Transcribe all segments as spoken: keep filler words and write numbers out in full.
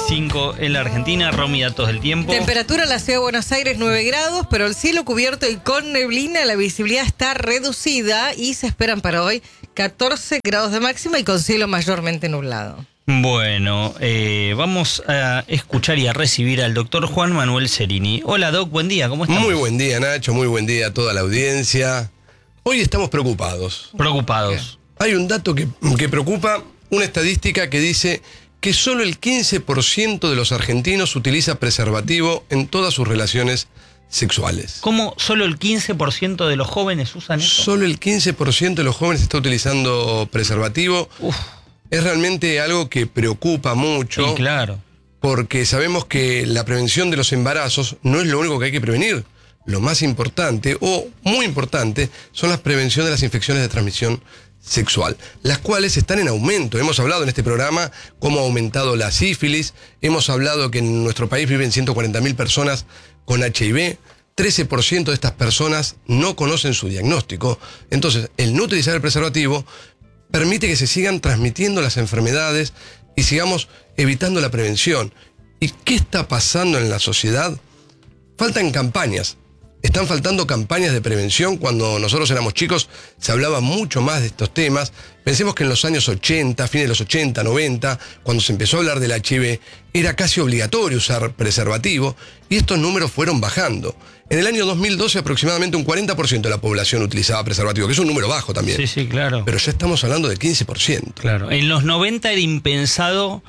veinticinco en la Argentina. Romy, datos del tiempo. Temperatura en la ciudad de Buenos Aires nueve grados, pero el cielo cubierto y con neblina, la visibilidad está reducida y se esperan para hoy catorce grados de máxima y con cielo mayormente nublado. Bueno, eh, vamos a escuchar y a recibir al doctor Juan Manuel Cerini. Hola, Doc, buen día, ¿cómo estás? Muy buen día, Nacho, muy buen día a toda la audiencia. Hoy estamos preocupados. Preocupados. Hay un dato que, que preocupa, una estadística que dice que solo el quince por ciento de los argentinos utiliza preservativo en todas sus relaciones sexuales. ¿Cómo solo el quince por ciento de los jóvenes usan eso? Solo el quince por ciento de los jóvenes está utilizando preservativo. Uf. Es realmente algo que preocupa mucho. Sí, claro. Porque sabemos que la prevención de los embarazos no es lo único que hay que prevenir. Lo más importante, o muy importante, son las prevenciones de las infecciones de transmisión sexual, las cuales están en aumento. Hemos hablado en este programa cómo ha aumentado la sífilis, hemos hablado que en nuestro país viven ciento cuarenta mil personas con H I V, trece por ciento de estas personas no conocen su diagnóstico. Entonces, el no utilizar el preservativo permite que se sigan transmitiendo las enfermedades y sigamos evitando la prevención. ¿Y qué está pasando en la sociedad? Faltan campañas. Están faltando campañas de prevención. Cuando nosotros éramos chicos se hablaba mucho más de estos temas. Pensemos que en los años ochenta, fines de los ochenta, noventa, cuando se empezó a hablar del H I V, era casi obligatorio usar preservativo y estos números fueron bajando. En el año dos mil doce aproximadamente un cuarenta por ciento de la población utilizaba preservativo, que es un número bajo también. Sí, sí, claro. Pero ya estamos hablando del quince por ciento. Claro. En los noventa era impensado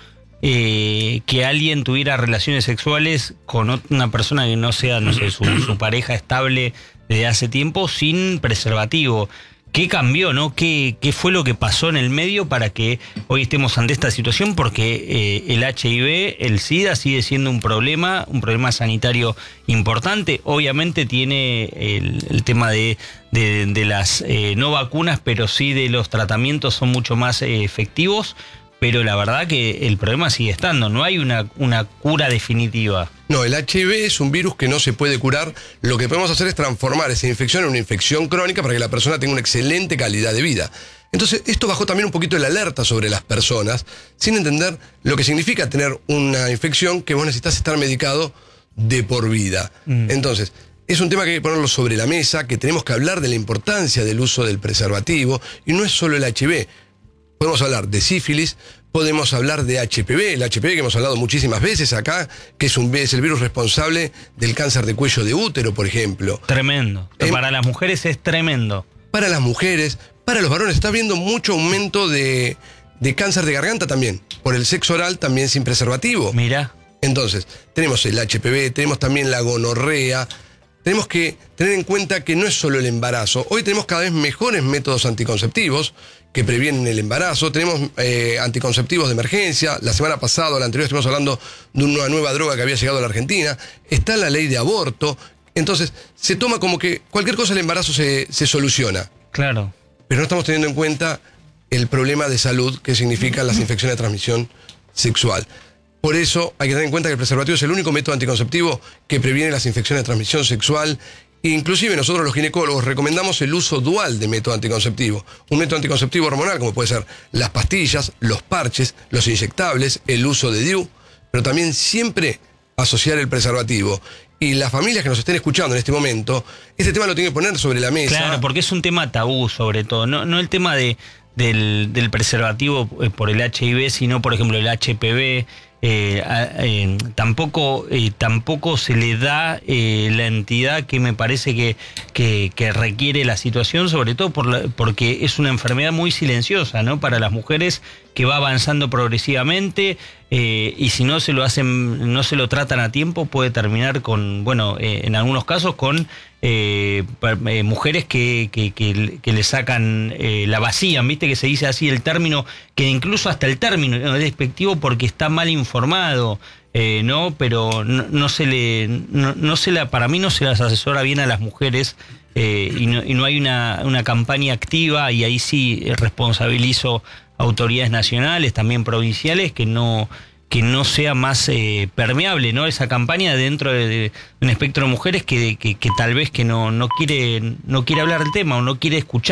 eh, que alguien tuviera relaciones sexuales con una persona que no sea, no sé, su, su pareja estable desde hace tiempo sin preservativo. ¿Qué cambió, no? ¿Qué, qué fue lo que pasó en el medio para que hoy estemos ante esta situación? Porque eh, el H I V, el SIDA, sigue siendo un problema, un problema sanitario importante. Obviamente tiene el, el tema de, de, de las eh, no vacunas, pero sí de los tratamientos son mucho más eh, efectivos. Pero la verdad que el problema sigue estando, no hay una, una cura definitiva. No, el H I V es un virus que no se puede curar. Lo que podemos hacer es transformar esa infección en una infección crónica para que la persona tenga una excelente calidad de vida. Entonces, esto bajó también un poquito el alerta sobre las personas, sin entender lo que significa tener una infección que vos necesitas estar medicado de por vida. Mm. Entonces, es un tema que hay que ponerlo sobre la mesa, que tenemos que hablar de la importancia del uso del preservativo, y no es solo el H I V. Podemos hablar de sífilis, podemos hablar de H P V, el H P V que hemos hablado muchísimas veces acá, que es, un, es el virus responsable del cáncer de cuello de útero, por ejemplo. Tremendo. Eh, para las mujeres es tremendo. Para las mujeres, para los varones, está habiendo mucho aumento de, de cáncer de garganta también, por el sexo oral también sin preservativo. Mira. Entonces, tenemos el H P V, tenemos también la gonorrea. Tenemos que tener en cuenta que no es solo el embarazo. Hoy tenemos cada vez mejores métodos anticonceptivos que previenen el embarazo. Tenemos eh, anticonceptivos de emergencia. La semana pasada, la anterior, estuvimos hablando de una nueva droga que había llegado a la Argentina. Está la ley de aborto. Entonces, se toma como que cualquier cosa el embarazo se, se soluciona. Claro. Pero no estamos teniendo en cuenta el problema de salud que significan las infecciones de transmisión sexual. Por eso hay que tener en cuenta que el preservativo es el único método anticonceptivo que previene las infecciones de transmisión sexual. Inclusive nosotros los ginecólogos recomendamos el uso dual de método anticonceptivo. Un método anticonceptivo hormonal, como puede ser las pastillas, los parches, los inyectables, el uso de D I U, pero también siempre asociar el preservativo. Y las familias que nos estén escuchando en este momento, este tema lo tienen que poner sobre la mesa. Claro, porque es un tema tabú sobre todo, no, no el tema de, del, del preservativo por el H I V, sino por ejemplo el H P V. Eh, eh, tampoco eh, tampoco se le da eh, la entidad que me parece que, que, que requiere la situación, sobre todo por la, porque es una enfermedad muy silenciosa, ¿no? Para las mujeres, que va avanzando progresivamente eh, y si no se lo hacen, no se lo tratan a tiempo, puede terminar con, bueno, eh, en algunos casos con eh, eh, mujeres que, que, que, que le sacan, eh, la vacían, viste que se dice así el término, que incluso hasta el término es despectivo porque está mal informado, eh, no, pero no, no se le, no, no se la, para mí no se las asesora bien a las mujeres. Eh, y, no, y no hay una, una campaña activa, y ahí sí responsabilizo autoridades nacionales, también provinciales, que no, que no sea más eh, permeable, ¿no? Esa campaña dentro de, de un espectro de mujeres que, que, que tal vez que no, no quiere, no quiere hablar del tema o no quiere escuchar.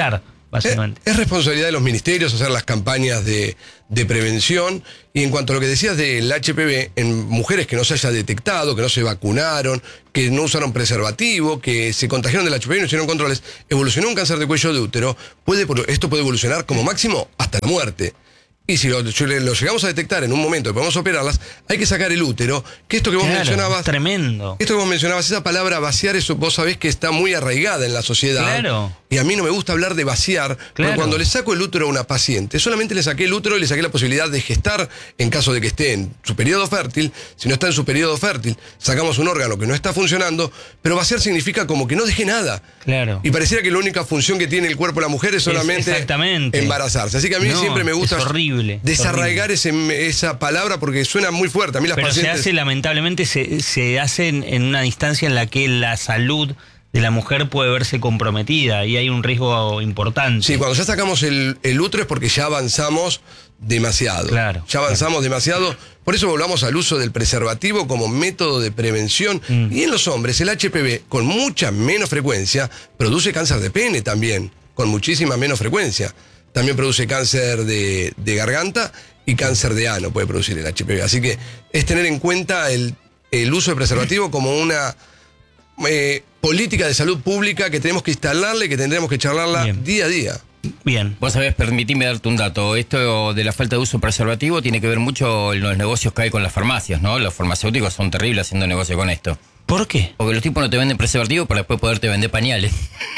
básicamente. Es, es responsabilidad de los ministerios hacer las campañas de, de prevención. Y en cuanto a lo que decías del H P V, en mujeres que no se haya detectado, que no se vacunaron, que no usaron preservativo, que se contagiaron del H P V y no hicieron controles, evolucionó un cáncer de cuello de útero, puede, esto puede evolucionar como máximo hasta la muerte. Y si lo, lo llegamos a detectar en un momento y podemos operarlas, hay que sacar el útero, que esto que vos Claro, mencionabas... tremendo. Esto que vos mencionabas, esa palabra vaciar, eso vos sabés que está muy arraigada en la sociedad. Claro. Y a mí no me gusta hablar de vaciar, Claro. porque cuando le saco el útero a una paciente, solamente le saqué el útero y le saqué la posibilidad de gestar en caso de que esté en su periodo fértil. Si no está en su periodo fértil, sacamos un órgano que no está funcionando, pero vaciar significa como que no dejé nada. Claro. Y pareciera que la única función que tiene el cuerpo de la mujer es solamente exactamente. embarazarse. Así que a mí No, siempre me gusta es horrible, desarraigar ese, esa palabra porque suena muy fuerte. A mí las Pero pacientes... se hace, lamentablemente, se, se hace en, en una instancia en la que la salud de la mujer puede verse comprometida y hay un riesgo importante. Sí, cuando ya sacamos el, el útero es porque ya avanzamos demasiado. Claro. Ya avanzamos claro. demasiado. Por eso volvamos al uso del preservativo como método de prevención. Mm. Y en los hombres, el H P V, con mucha menos frecuencia, produce cáncer de pene también, con muchísima menos frecuencia. También produce cáncer de, de garganta y cáncer de ano puede producir el H P V. Así que es tener en cuenta el, el uso de preservativo como una eh, política de salud pública que tenemos que instalarle, que tendremos que charlarla Bien. día a día. Bien. Vos sabés, permitime darte un dato. Esto de la falta de uso de preservativo tiene que ver mucho en los negocios que hay con las farmacias, ¿no? Los farmacéuticos son terribles haciendo negocio con esto. ¿Por qué? Porque los tipos no te venden preservativo para después poderte vender pañales.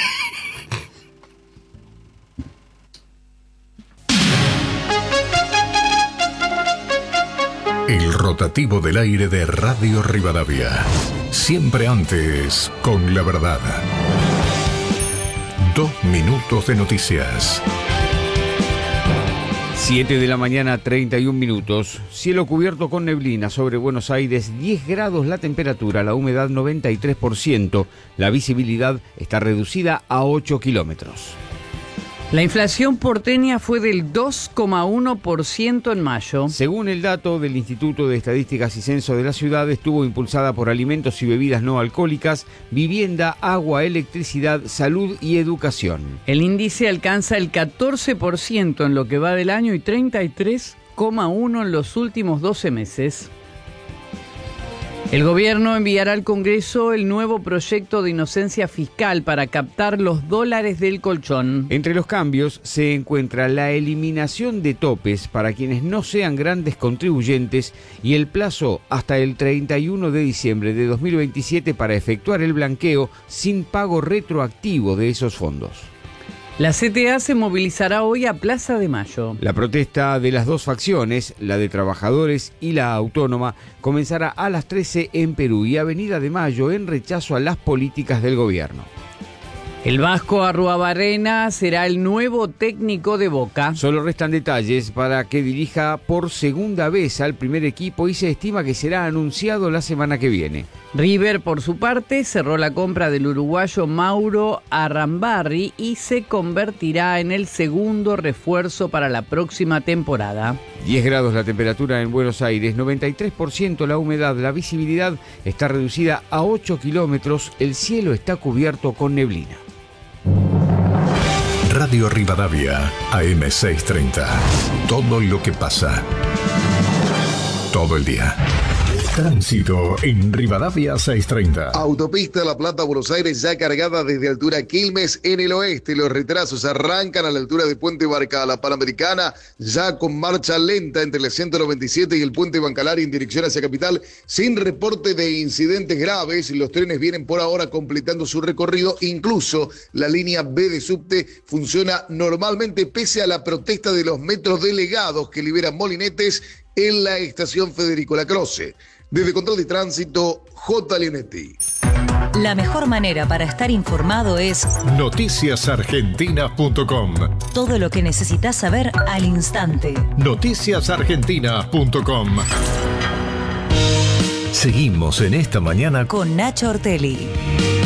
El rotativo del aire de Radio Rivadavia. Siempre antes, con la verdad. Dos minutos de noticias. siete de la mañana, treinta y un minutos. Cielo cubierto con neblina sobre Buenos Aires, diez grados la temperatura, la humedad noventa y tres por ciento. La visibilidad está reducida a ocho kilómetros. La inflación porteña fue del dos coma uno por ciento en mayo. Según el dato del Instituto de Estadísticas y Censo de la Ciudad, estuvo impulsada por alimentos y bebidas no alcohólicas, vivienda, agua, electricidad, salud y educación. El índice alcanza el catorce por ciento en lo que va del año y treinta y tres coma uno por ciento en los últimos doce meses. El gobierno enviará al Congreso el nuevo proyecto de inocencia fiscal para captar los dólares del colchón. Entre los cambios se encuentra la eliminación de topes para quienes no sean grandes contribuyentes y el plazo hasta el treinta y uno de diciembre de dos mil veintisiete para efectuar el blanqueo sin pago retroactivo de esos fondos. La C T A se movilizará hoy a Plaza de Mayo. La protesta de las dos facciones, la de trabajadores y la autónoma, comenzará a las trece en Perú y Avenida de Mayo en rechazo a las políticas del gobierno. El vasco Arruabarrena será el nuevo técnico de Boca. Solo restan detalles para que dirija por segunda vez al primer equipo y se estima que será anunciado la semana que viene. River, por su parte, cerró la compra del uruguayo Mauro Arrambarri y se convertirá en el segundo refuerzo para la próxima temporada. diez grados la temperatura en Buenos Aires, noventa y tres por ciento la humedad, la visibilidad está reducida a ocho kilómetros, el cielo está cubierto con neblina. Radio Rivadavia, A M seiscientos treinta. Todo lo que pasa. Todo el día. Tránsito en Rivadavia seiscientos treinta. Autopista La Plata, Buenos Aires, ya cargada desde altura Quilmes en el oeste. Los retrasos arrancan a la altura de Puente Barca, la Panamericana, ya con marcha lenta entre la ciento noventa y siete y el Puente Bancalari en dirección hacia Capital, sin reporte de incidentes graves. Los trenes vienen por ahora completando su recorrido. Incluso la línea B de subte funciona normalmente pese a la protesta de los metros delegados que liberan molinetes en la estación Federico Lacroce. Desde Control de Tránsito, J. Leonetti. La mejor manera para estar informado es noticias argentinas punto com. Todo lo que necesitas saber al instante. noticias argentinas punto com. Seguimos en esta mañana con Nacho Ortelli.